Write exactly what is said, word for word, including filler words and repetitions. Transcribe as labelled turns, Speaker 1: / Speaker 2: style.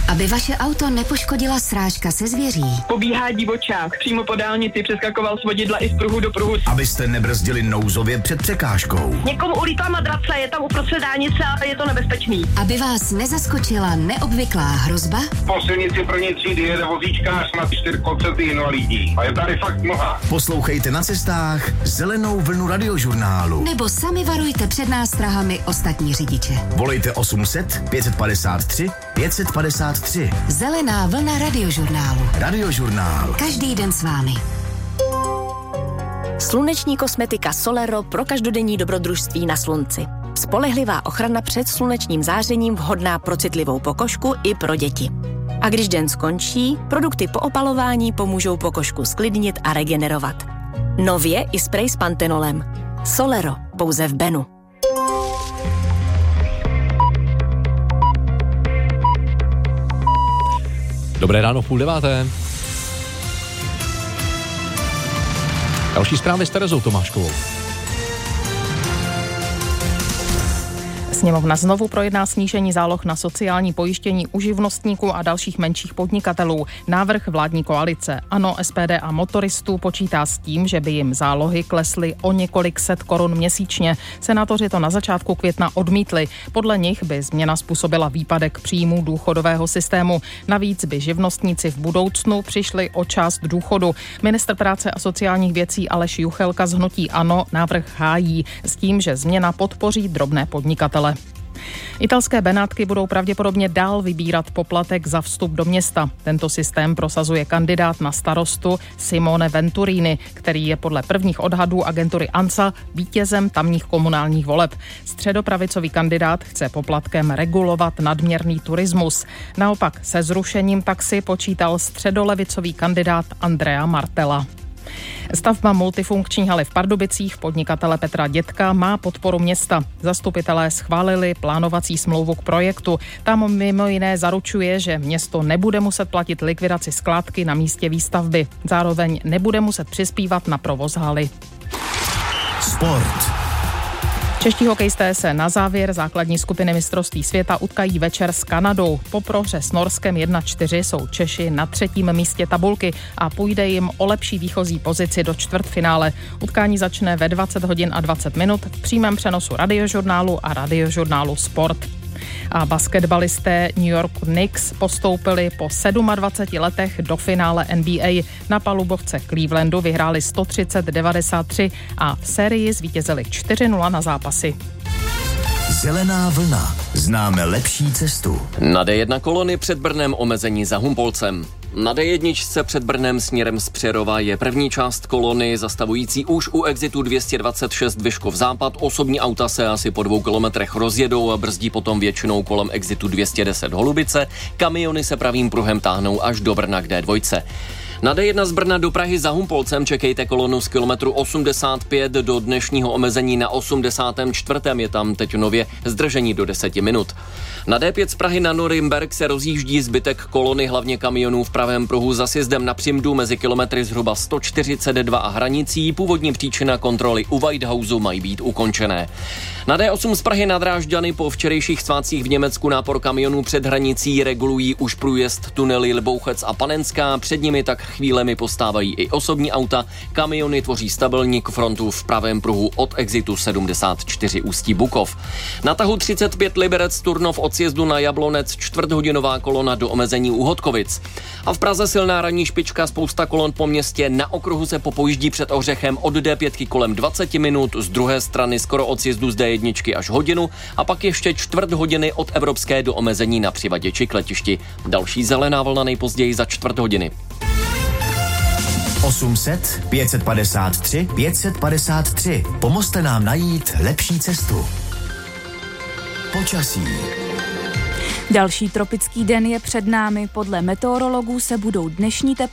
Speaker 1: Aby vaše auto nepoškodila srážka se zvěří.
Speaker 2: Pobíhá divočák, přímo po dálnici přeskakoval z vodidla i z pruhu do pruhu.
Speaker 3: Abyste nebrzdili nouzově před překážkou.
Speaker 2: Někomu ulítla madrace, je tam uprostřed dálnice a je to nebezpečný.
Speaker 1: Aby vás nezaskočila neobvyklá hrozba.
Speaker 4: Po silnici první třídy jede vozíčkář na čtyřkolce invalidní. A je tady fakt mnoha.
Speaker 3: Poslouchejte na cestách Zelenou vlnu radiožurnálu.
Speaker 1: Nebo sami varujte před nástrahami ostatní řidiče.
Speaker 3: Volejte osm set pět padesát tři pět padesát tři.
Speaker 1: Zelená vlna radiožurnálu.
Speaker 3: Radiožurnál.
Speaker 1: Každý den s vámi.
Speaker 5: Sluneční kosmetika Solero pro každodenní dobrodružství na slunci. Spolehlivá ochrana před slunečním zářením vhodná pro citlivou pokožku i pro děti. A když den skončí, produkty po opalování pomůžou pokožku sklidnit a regenerovat. Nově i sprej s pantenolem. Solero, pouze v Benu.
Speaker 6: Dobré ráno, půl deváté. Další zprávy s Terezou Tomáškovou.
Speaker 7: Sněmovna znovu projedná snížení záloh na sociální pojištění u živnostníků a dalších menších podnikatelů. Návrh vládní koalice ANO, S P D a motoristů počítá s tím, že by jim zálohy klesly o několik set korun měsíčně. Senátoři to na začátku května odmítli. Podle nich by změna způsobila výpadek příjmů důchodového systému. Navíc by živnostníci v budoucnu přišli o část důchodu. Ministr práce a sociálních věcí Aleš Juchelka z hnutí ANO návrh hájí s tím, že změna podpoří drobné podnikatele. Italské Benátky budou pravděpodobně dál vybírat poplatek za vstup do města. Tento systém prosazuje kandidát na starostu Simone Venturini, který je podle prvních odhadů agentury ANSA vítězem tamních komunálních voleb. Středopravicový kandidát chce poplatkem regulovat nadměrný turismus. Naopak se zrušením taxi počítal středolevicový kandidát Andrea Martella. Stavba multifunkční haly v Pardubicích podnikatele Petra Dětka má podporu města. Zastupitelé schválili plánovací smlouvu k projektu. Tam mimo jiné zaručuje, že město nebude muset platit likvidaci skládky na místě výstavby. Zároveň nebude muset přispívat na provoz haly.
Speaker 3: Sport.
Speaker 7: Čeští hokejisté se na závěr základní skupiny mistrovství světa utkají večer s Kanadou. Po prohře s Norskem jedna čtyři jsou Češi na třetím místě tabulky a půjde jim o lepší výchozí pozici do čtvrtfinále. Utkání začne ve dvacet hodin a dvacet minut v přímém přenosu Radiožurnálu a Radiožurnálu Sport. A basketbalisté New York Knicks postoupili po dvaceti sedmi letech do finále N B A. Na palubovce Clevelandu vyhráli sto třicet devadesát tři a v sérii zvítězili čtyři nula na zápasy.
Speaker 3: Zelená vlna. Známe lepší cestu.
Speaker 8: Na D jedna kolony před Brnem omezení za Humpolcem. Na D jedna před Brnem směrem z Přerova je první část kolony zastavující už u exitu dvě stě dvacet šest Vyškov západ. Osobní auta se asi po dvou kilometrech rozjedou a brzdí potom většinou kolem exitu dvě stě deset Holubice. Kamiony se pravým pruhem táhnou až do Brna k D dva. Na D jedna z Brna do Prahy za Humpolcem čekejte kolonu z kilometru osmdesát pět do dnešního omezení na osmdesátém čtvrtém Je tam teď nově zdržení do deseti minut. Na D pět z Prahy na Norimberk se rozjíždí zbytek kolony, hlavně kamionů v pravém pruhu za sjezdem na Přimdu mezi kilometry zhruba sto čtyřicet dva a Hranicí. Původní příčina kontroly u Whitehouseu mají být ukončené. Na D osm z Prahy na Drážďany po včerejších svátcích v Německu nápor kamionů před Hranicí regulují už průjezd tunely Libouchec a Panenská. Před nimi tak chvílemi postávají i osobní auta. Kamiony tvoří stabilní frontu v pravém pruhu od exitu sedmdesát čtyři Ústí Bukov. Na tahu třicet pět Liberec Turnov od sjezdu na Jablonec čtvrthodinová kolona do omezení u Hodkovic. A v Praze silná ranní špička, spousta kolon po městě. Na okruhu se popojíždí před Ořechem od D pět kolem dvacet minut, z druhé strany skoro od sjezdu z D jedna až hodinu a pak ještě čtvrt hodiny od Evropské do omezení na Přivaděči k letišti. Další zelená vlna nejpozději za čtvrt hodiny.
Speaker 3: osm set pět padesát tři pět padesát tři. Pomozte nám najít lepší cestu. Počasí.
Speaker 9: Další tropický den je před námi. Podle meteorologů se budou dnešní teploty